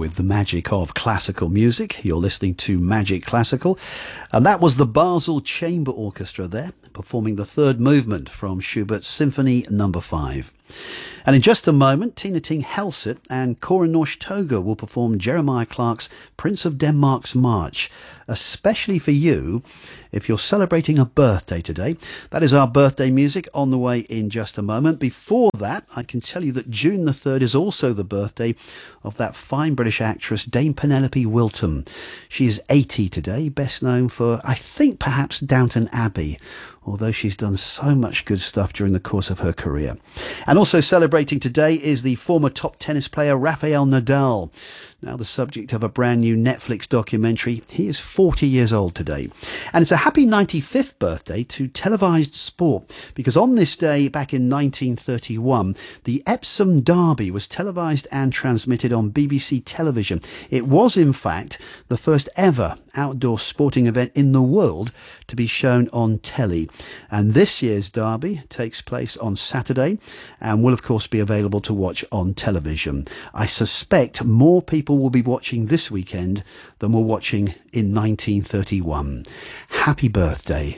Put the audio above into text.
with the magic of classical music. You're listening to Magic Classical, and that was the Basel Chamber Orchestra there, performing the third movement from Schubert's Symphony No. 5. And in just a moment, Tina Ting Helset and Cora Norsch Toga will perform Jeremiah Clarke's Prince of Denmark's March, especially for you if you're celebrating a birthday today. That is our birthday music on the way in just a moment. Before that, I can tell you that June the 3rd is also the birthday of that fine British actress Dame Penelope Wilton. She is 80 today, best known for, I think, perhaps Downton Abbey, although she's done so much good stuff during the course of her career. And also celebrating today is the former top tennis player Rafael Nadal, now the subject of a brand new Netflix documentary. He is 40 years old today. And it's a happy 95th birthday to televised sport, because on this day back in 1931, the Epsom Derby was televised and transmitted on BBC television. It was, in fact, the first ever outdoor sporting event in the world to be shown on telly. And this year's Derby takes place on Saturday and will, of course, be available to watch on television. I suspect more people will be watching this weekend than were watching in 1931. Happy birthday